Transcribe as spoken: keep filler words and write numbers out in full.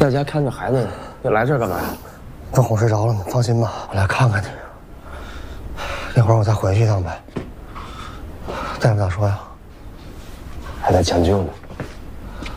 在家看着孩子，你来这儿干嘛呀？ 等哄睡着了，你放心吧，我来看看你。一会儿我再回去一趟呗。大夫咋说呀？ 还在抢救呢。